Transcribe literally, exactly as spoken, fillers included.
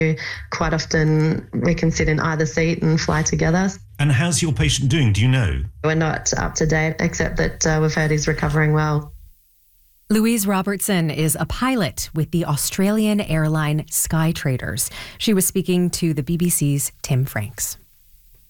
Quite often we can sit in either seat and fly together. And how's your patient doing? Do you know? We're not up to date, except that uh, we've heard he's recovering well. Louise Robertson is a pilot with the Australian airline Sky Traders. She was speaking to the B B C's Tim Franks.